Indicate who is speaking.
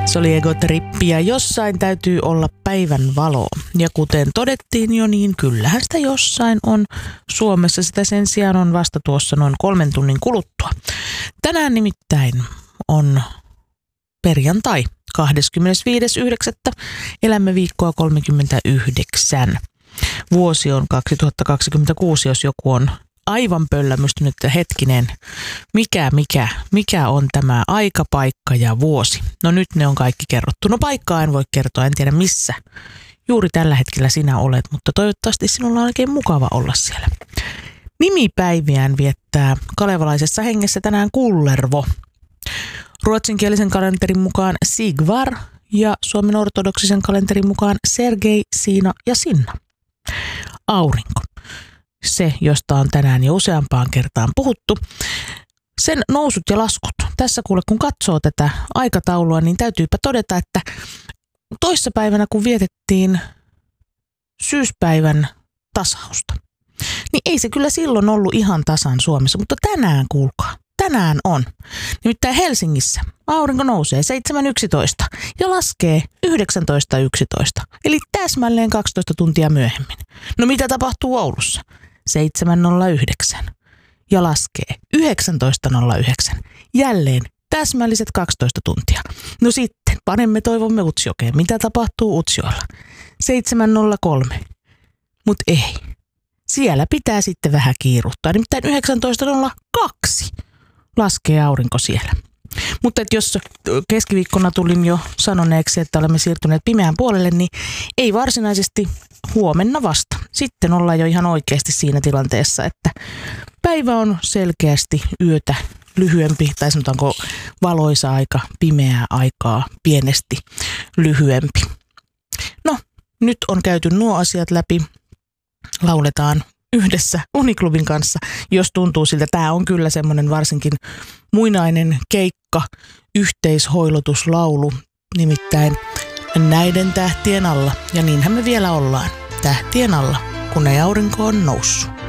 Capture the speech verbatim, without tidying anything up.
Speaker 1: Se oli Ego-trippi ja jossain täytyy olla päivän valo. Ja kuten todettiin jo, niin kyllähän sitä jossain on. Suomessa sitä sen sijaan on vasta tuossa noin kolmen tunnin kuluttua. Tänään nimittäin on perjantai, kahdeskymmenesviides yhdeksättä Elämme viikkoa kolmekymmentäyhdeksän. Vuosi on kaksituhattakaksikymmentäkuusi, jos joku on aivan pöllämystynyt, että hetkinen, mikä, mikä, mikä on tämä aika, paikka ja vuosi. No nyt ne on kaikki kerrottu. No paikkaa en voi kertoa, en tiedä missä juuri tällä hetkellä sinä olet, mutta toivottavasti sinulla on oikein mukava olla siellä. Nimipäiviään viettää kalevalaisessa hengessä tänään Kullervo. Ruotsinkielisen kalenterin mukaan Sigvar ja Suomen ortodoksisen kalenterin mukaan Sergei, Siina ja Sinna. Aurinko. Se, josta on tänään jo useampaan kertaan puhuttu. Sen nousut ja laskut. Tässä kuule, kun katsoo tätä aikataulua, niin täytyypä todeta, että toissapäivänä kun vietettiin syyspäivän tasausta, niin ei se kyllä silloin ollut ihan tasan Suomessa, mutta tänään kuulkaa. Tänään on. Nimittäin Helsingissä aurinko nousee seitsemän yksitoista ja laskee yhdeksäntoista yksitoista, eli täsmälleen kaksitoista tuntia myöhemmin. No mitä tapahtuu Oulussa? seitsemän nolla yhdeksän ja laskee yhdeksäntoista nolla yhdeksän. Jälleen täsmälliset kaksitoista tuntia. No sitten panemme toivomme Utsjokeen. Mitä tapahtuu Utsjoella? seitsemän nolla kolme. Mut ei. Siellä pitää sitten vähän kiiruhtaa. Nimittäin yhdeksäntoista nolla kaksi laskee aurinko siellä. Mutta että jos keskiviikkona tulin jo sanoneeksi, että olemme siirtyneet pimeään puolelle, niin ei varsinaisesti huomenna vasta. Sitten ollaan jo ihan oikeasti siinä tilanteessa, että päivä on selkeästi yötä lyhyempi, tai sanotaanko valoisa aika, pimeää aikaa pienesti lyhyempi. No, nyt on käyty nuo asiat läpi. Lauletaan yhdessä Uniklubin kanssa, jos tuntuu siltä. Tämä on kyllä semmoinen varsinkin muinainen keikka, yhteishoilotuslaulu, nimittäin Näiden tähtien alla. Ja niinhän me vielä ollaan, tähtien alla, kun ei aurinko on noussut.